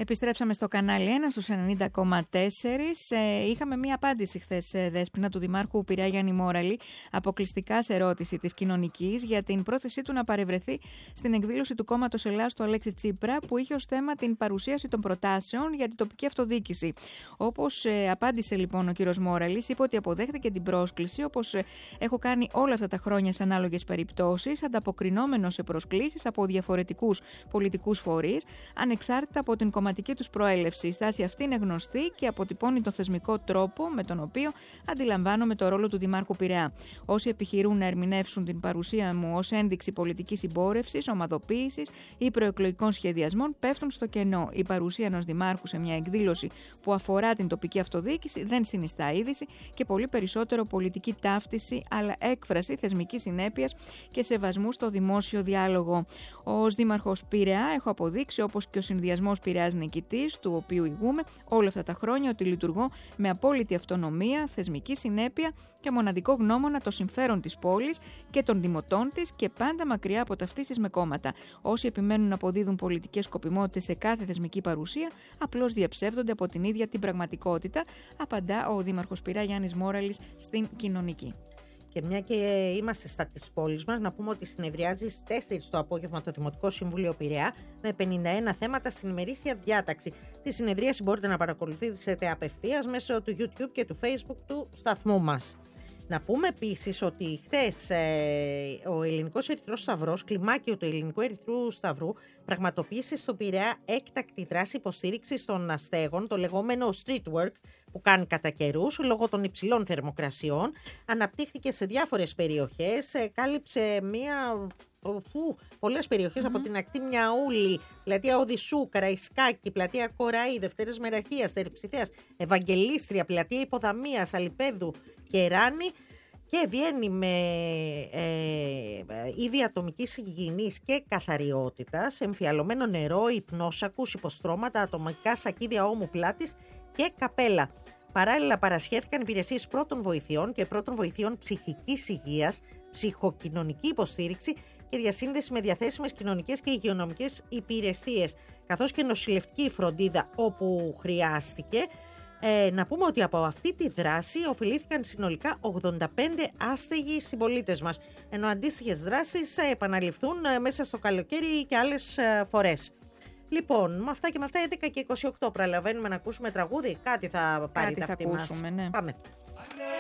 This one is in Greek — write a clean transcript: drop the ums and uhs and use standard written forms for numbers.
Επιστρέψαμε στο κανάλι 1 στους 90,4. Είχαμε μία απάντηση χθες, Δέσποινα, του Δημάρχου Πειραιά Γιάννη Μόραλη, αποκλειστικά σε ερώτηση της Κοινωνικής για την πρόθεσή του να παρευρεθεί στην εκδήλωση του κόμματος Ελλάς του Αλέξη Τσίπρα, που είχε ως θέμα την παρουσίαση των προτάσεων για την τοπική αυτοδιοίκηση. Όπως απάντησε λοιπόν ο κύριος Μόραλης, είπε ότι αποδέχτηκε την πρόσκληση, όπως έχω κάνει όλα αυτά τα χρόνια σε ανάλογες περιπτώσεις, ανταποκρινόμενος σε προσκλήσεις από διαφορετικούς πολιτικούς φορείς, ανεξάρτητα από την κομματική τους προέλευση. Η στάση αυτή είναι γνωστή και αποτυπώνει τον θεσμικό τρόπο με τον οποίο αντιλαμβάνομαι το ρόλο του Δημάρχου Πειραιά. Όσοι επιχειρούν να ερμηνεύσουν την παρουσία μου ως ένδειξη πολιτικής συμπόρευσης, ομαδοποίησης ή προεκλογικών σχεδιασμών πέφτουν στο κενό. Η παρουσία ενός Δημάρχου σε μια εκδήλωση που αφορά την τοπική αυτοδιοίκηση δεν συνιστά είδηση και πολύ περισσότερο πολιτική ταύτιση, αλλά έκφραση θεσμικής συνέπειας και σεβασμού στο δημόσιο διάλογο. Ως Δήμαρχος Πειραιά έχω αποδείξει, όπως και ο συνδυασμός Πειραιάς Νικητής, του οποίου ηγούμε όλα αυτά τα χρόνια, ότι λειτουργώ με απόλυτη αυτονομία, θεσμική συνέπεια και μοναδικό γνώμονα το συμφέρον της πόλης και των δημοτών της και πάντα μακριά από ταυτίσεις με κόμματα. Όσοι επιμένουν να αποδίδουν πολιτικές σκοπιμότητες σε κάθε θεσμική παρουσία, απλώς διαψεύδονται από την ίδια την πραγματικότητα, απαντά ο Δήμαρχος Πειραιά Γιάννης Μόραλης στην Κοινωνική. Και μια και είμαστε στα της πόλης μας, να πούμε ότι συνεδριάζει στις 4 το απόγευμα το Δημοτικό Συμβούλιο Πειραιά με 51 θέματα στην ημερήσια διάταξη. Τη συνεδρίαση μπορείτε να παρακολουθήσετε απευθείας μέσω του YouTube και του Facebook του σταθμού μας. Να πούμε επίσης ότι χθες ο Ελληνικός Ερυθρός Σταυρός, κλιμάκιο του Ελληνικού Ερυθρού Σταυρού, πραγματοποίησε στο Πειραιά έκτακτη δράση υποστήριξης των αστέγων, το λεγόμενο street work, που κάνει κατά καιρούς λόγω των υψηλών θερμοκρασιών. Αναπτύχθηκε σε διάφορες περιοχές, κάλυψε πολλές περιοχές από την ακτή Μιαούλη, πλατεία Οδυσσού, Καραϊσκάκη, πλατεία Κοραή, Δευτέρες Μεραρχίας, Τερψιθέας, Ευαγγελίστρια, πλατεία Υποδαμίας, Αλιπέδου και Ράνη, και βγαίνει με είδη ατομικής υγιεινής και καθαριότητας, εμφιαλωμένο νερό, υπνόσακους, υποστρώματα, ατομικά σακίδια ώμου πλάτης και καπέλα. Παράλληλα παρασχέθηκαν υπηρεσίες πρώτων βοηθειών και πρώτων βοηθειών ψυχικής υγείας, ψυχοκοινωνική υποστήριξη και διασύνδεση με διαθέσιμες κοινωνικές και υγειονομικές υπηρεσίες, καθώς και νοσηλευτική φροντίδα όπου χρειάστηκε. Να πούμε ότι από αυτή τη δράση ωφελήθηκαν συνολικά 85 άστεγοι συμπολίτες μας, ενώ αντίστοιχες δράσεις επαναληφθούν μέσα στο καλοκαίρι και άλλες φορές. Λοιπόν, με αυτά και με αυτά 11 και 28 προλαβαίνουμε να ακούσουμε τραγούδι. Κάτι θα πάρει τα αυτή μας. Ναι. Πάμε.